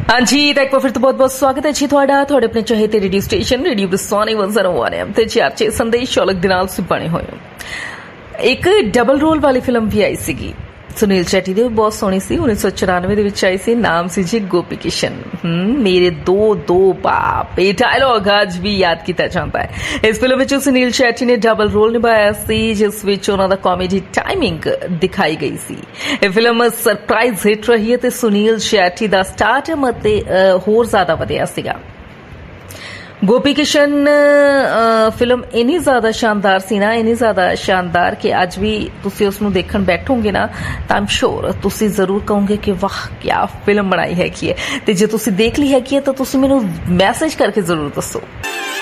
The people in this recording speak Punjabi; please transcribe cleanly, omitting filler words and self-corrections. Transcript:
हाँ जी, तो एक बार फिर तो बहुत बहुत स्वागत है जी ਤੁਹਾਡਾ ਤੁਹਾਡੇ ਆਪਣੇ ਚਾਹਤੇ ਰੇਡੀਓ ਸਟੇਸ਼ਨ ਰੇਡੀਓ ਬਸਵਾਨੀ 101 ਐਮ ਤੇ ਚਰਚੇ ਸੰਦੇਸ਼ ਸ਼ੌਲਕ ਦੇ ਨਾਲ ਸੇ ਬਣੇ ਹੋਏ ਇੱਕ ਡਬਲ ਰੋਲ ਵਾਲੀ ਫਿਲਮ ਵੀ ਆਈ ਸੀਗੀ ਸੁਨੀਲ ਸ਼ੈਟੀ ਦੀ, ਬਹੁਤ ਸੋਹਣੀ ਸੀ। 1994 ਦੇ ਵਿੱਚ ਆਈ ਸੀ, ਨਾਮ ਸੀ ਜੀ ਗੋਪੀ ਕਿਸ਼ਨ। ਮੇਰੇ ਦੋ ਬਾਪ, ਇਹ ਡਾਇਲੌਗ ਅੱਜ ਵੀ ਯਾਦ ਕੀਤਾ ਜਾਂਦਾ ਹੈ। ਇਸ ਫਿਲਮ ਵਿੱਚ ਸੁਨੀਲ ਸ਼ੈਟੀ ਨੇ ਡਬਲ ਰੋਲ ਨਿਭਾਇਆ ਸੀ, ਜਿਸ ਵਿੱਚ ਉਹਨਾਂ ਦਾ ਕਾਮੇਡੀ ਟਾਈਮਿੰਗ ਦਿਖਾਈ ਗਈ ਸੀ। ਇਹ ਫਿਲਮ ਸਰਪ੍ਰਾਈਜ਼ ਹਿੱਟ ਰਹੀ ਹੈ ਤੇ ਸੁਨੀਲ ਸ਼ੈਟੀ ਦਾ ਸਟਾਰਡਮ ਅਤੇ ਹੋਰ ਜ਼ਿਆਦਾ ਵਧਿਆ ਸੀਗਾ। ਗੋਪੀ ਕਿਸ਼ਨ ਫਿਲਮ ਇੰਨੀ ਜ਼ਿਆਦਾ ਸ਼ਾਨਦਾਰ ਸੀ ਨਾ, ਇੰਨੀ ਜ਼ਿਆਦਾ ਸ਼ਾਨਦਾਰ ਕਿ ਅੱਜ ਵੀ ਤੁਸੀਂ ਉਸ ਨੂੰ ਦੇਖਣ ਬੈਠੋਗੇ ਨਾ ਤਾਂ ਆਮ ਸ਼ੋਰ ਤੁਸੀਂ ਜ਼ਰੂਰ ਕਹੋਗੇ ਕਿ ਵਾਹ ਕਿਆ ਫਿਲਮ ਬਣਾਈ ਹੈਗੀ ਹੈ। ਤੇ ਜੇ ਤੁਸੀਂ ਦੇਖ ਲਈ ਹੈਗੀ ਹੈ ਤਾਂ ਤੁਸੀਂ ਮੈਨੂੰ ਮੈਸੇਜ ਕਰਕੇ ਜ਼ਰੂਰ ਦੱਸੋ।